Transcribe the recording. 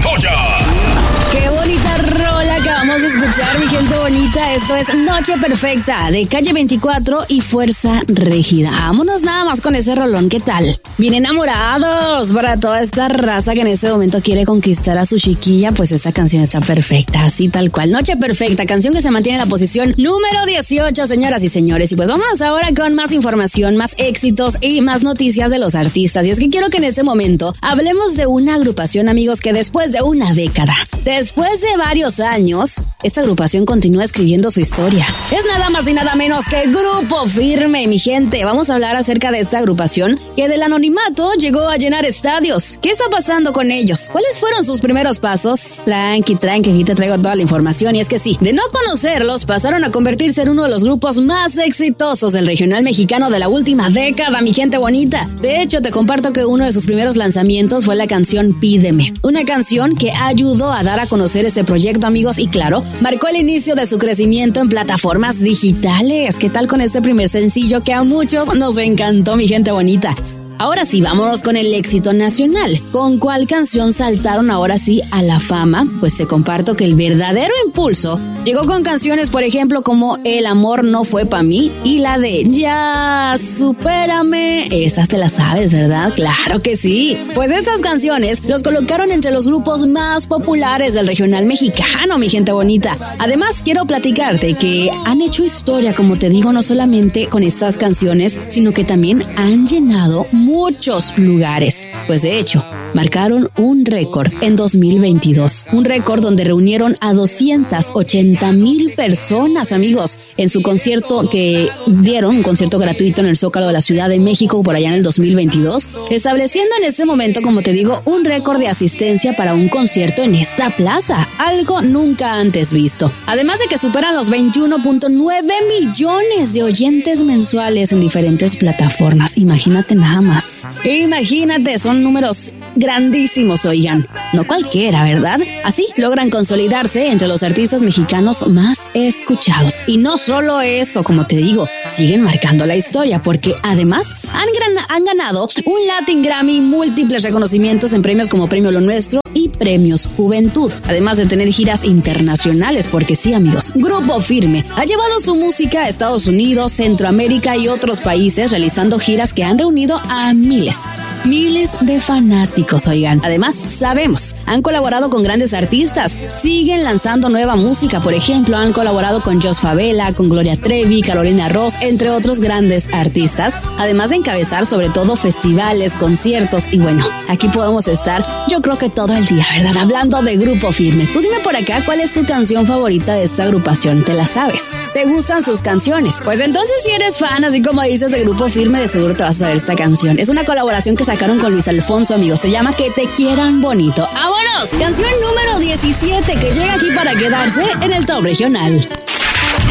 Montoya. ¡Qué bonita rola que vamos a escuchar, mi gente bonita! Esto es Noche Perfecta, de Calle 24 y Fuerza Régida. Vámonos nada más con ese rolón, ¿qué tal? Bien enamorados para toda esta raza que en este momento quiere conquistar a su chiquilla, pues esta canción está perfecta, así tal cual. Noche Perfecta, canción que se mantiene en la posición número 18, señoras y señores. Y pues vámonos ahora con más información, más éxitos y más noticias de los artistas. Y es que quiero que en este momento hablemos de una agrupación, amigos, que después de una década, después de varios años, esta agrupación continúa escribiendo su historia. Es nada más y nada menos que Grupo Firme, mi gente. Vamos a hablar acerca de esta agrupación que del anonimato llegó a llenar estadios. ¿Qué está pasando con ellos? ¿Cuáles fueron sus primeros pasos? Tranqui, aquí te traigo toda la información. Y es que sí, de no conocerlos, pasaron a convertirse en uno de los grupos más exitosos del regional mexicano de la última década, mi gente bonita. De hecho, te comparto que uno de sus primeros lanzamientos fue la canción Pídeme. Una canción que ayudó a dar a conocer este proyecto, amigos, y claro, marcó el inicio de su crecimiento en plataformas digitales. ¿Qué tal con este primer sencillo que a muchos nos encantó, mi gente bonita? Ahora sí, vámonos con el éxito nacional. ¿Con cuál canción saltaron ahora sí a la fama? Pues te comparto que el verdadero impulso llegó con canciones, por ejemplo, como El amor no fue pa' mí y la de Ya, supérame. Esas te las sabes, ¿verdad? Claro que sí. Pues estas canciones los colocaron entre los grupos más populares del regional mexicano, mi gente bonita. Además, quiero platicarte que han hecho historia, como te digo, no solamente con estas canciones, sino que también han llenado muchos lugares. Pues de hecho, marcaron un récord en 2022. Un récord donde reunieron a 280,000 personas, amigos, en su concierto que dieron, un concierto gratuito en el Zócalo de la Ciudad de México por allá en el 2022, estableciendo en este momento, como te digo, un récord de asistencia para un concierto en esta plaza, algo nunca antes visto. Además de que superan los 21.9 millones de oyentes mensuales en diferentes plataformas. Imagínate nada más. Imagínate, son números grandísimos, oigan. No cualquiera, ¿verdad? Así logran consolidarse entre los artistas mexicanos más escuchados. Y no solo eso, como te digo, siguen marcando la historia porque además han ganado un Latin Grammy, múltiples reconocimientos en premios como Premio Lo Nuestro y Premios Juventud, además de tener giras internacionales, porque sí, amigos, Grupo Firme ha llevado su música a Estados Unidos, Centroamérica y otros países, realizando giras que han reunido a miles de fanáticos, oigan. Además, sabemos, han colaborado con grandes artistas, siguen lanzando nueva música, por ejemplo, han colaborado con Jos Favela, con Gloria Trevi, Carolina Ross, entre otros grandes artistas, además de encabezar sobre todo festivales, conciertos y bueno, aquí podemos estar, yo creo que todo el día, ¿verdad? Hablando de Grupo Firme. Tú dime por acá cuál es tu canción favorita de esta agrupación, ¿te la sabes? ¿Te gustan sus canciones? Pues entonces si eres fan, así como dices, de Grupo Firme, de seguro te vas a saber esta canción. Es una colaboración que sacaron con Luis Alfonso, amigos. Se llama Que te quieran bonito. ¡Vámonos! Canción número 17 que llega aquí para quedarse en el top regional.